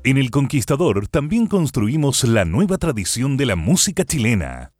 En El Conquistador también construimos la nueva tradición de la música chilena.